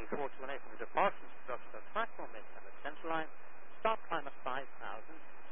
Runway 428 from the departure instructor, platform 800 central line, stop climb at 5,000.